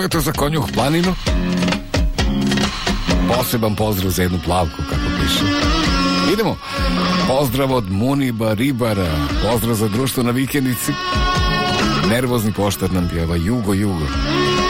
je to za Konjuh planinu? Poseban pozdrav za jednu plavku, kako piše. Idemo. Pozdrav od Muniba Ribara. Pozdrav za društvo na vikendici. Nervozni poštar nam pjeva Jugo, Jugo.